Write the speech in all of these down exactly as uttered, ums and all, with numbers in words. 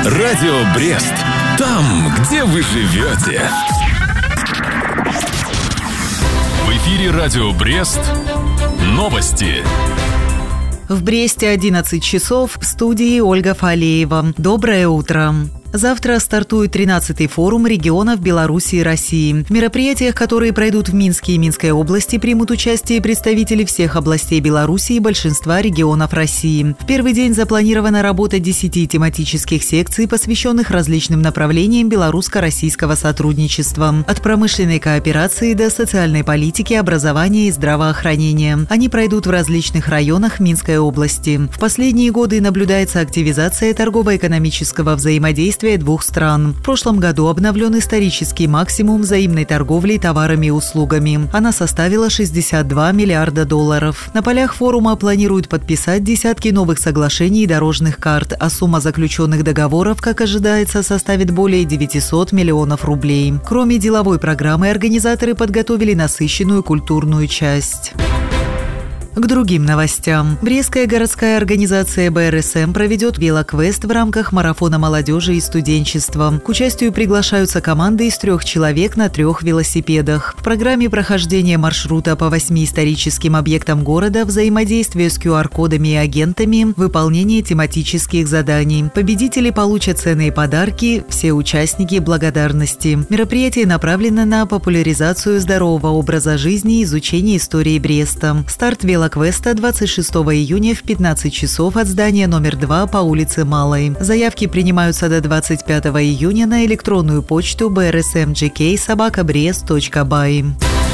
Радио Брест. Там, где вы живете. В эфире Радио Брест. Новости. В Бресте одиннадцать часов, в студии Ольга Фалеева. Доброе утро. Завтра стартует тринадцатый форум регионов Беларуси и России. В мероприятиях, которые пройдут в Минске и Минской области, примут участие представители всех областей Беларуси и большинства регионов России. В первый день запланирована работа десяти тематических секций, посвященных различным направлениям белорусско-российского сотрудничества. От промышленной кооперации до социальной политики, образования и здравоохранения. Они пройдут в различных районах Минской области. В последние годы наблюдается активизация торгово-экономического взаимодействия двух стран. В прошлом году обновлен исторический максимум взаимной торговли товарами и услугами. Она составила шестьдесят два миллиарда долларов. На полях форума планируют подписать десятки новых соглашений и дорожных карт, а сумма заключенных договоров, как ожидается, составит более девятьсот миллионов рублей. Кроме деловой программы, организаторы подготовили насыщенную культурную часть. К другим новостям. Брестская городская организация бэ эр эс эм проведет велоквест в рамках марафона молодежи и студенчества. К участию приглашаются команды из трех человек на трех велосипедах. В программе прохождение маршрута по восьми историческим объектам города, взаимодействие с ку ар кодами и агентами, выполнение тематических заданий. Победители получат ценные подарки, все участники – благодарности. Мероприятие направлено на популяризацию здорового образа жизни и изучение истории Бреста. Старт велоквеста Квеста двадцать шестого июня в пятнадцать часов от здания номер два по улице Малой. Заявки принимаются до двадцать пятого июня на электронную почту бэ эр эс эм джи кей собака брест точка бай.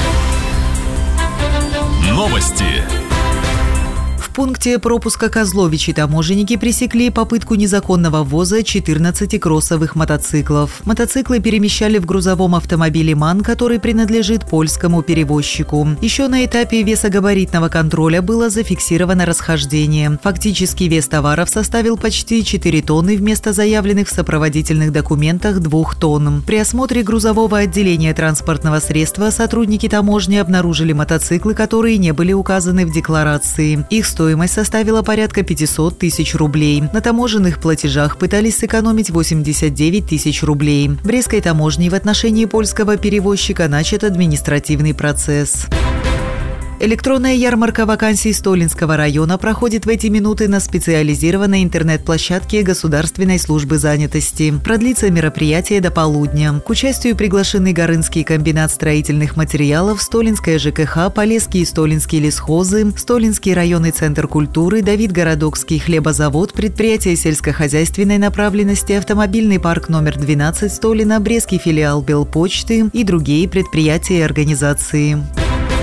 Новости. В пункте пропуска Козловичи таможенники пресекли попытку незаконного ввоза четырнадцати кроссовых мотоциклов. Мотоциклы перемещали в грузовом автомобиле МАН, который принадлежит польскому перевозчику. Еще на этапе весогабаритного контроля было зафиксировано расхождение. Фактический вес товаров составил почти четыре тонны вместо заявленных в сопроводительных документах двух тонн. При осмотре грузового отделения транспортного средства сотрудники таможни обнаружили мотоциклы, которые не были указаны в декларации. Их стоимость составила порядка пятьсот тысяч рублей. На таможенных платежах пытались сэкономить восемьдесят девять тысяч рублей. В Брестской таможне в отношении польского перевозчика начат административный процесс. Электронная ярмарка вакансий Столинского района проходит в эти минуты на специализированной интернет-площадке Государственной службы занятости. Продлится мероприятие до полудня. К участию приглашены Горынский комбинат строительных материалов, Столинская жэ ка ха, Полесский и Столинский лесхозы, Столинский районный центр культуры, Давидгородокский хлебозавод, предприятие сельскохозяйственной направленности, автомобильный парк номер двенадцать Столина, Брестский филиал Белпочты и другие предприятия и организации.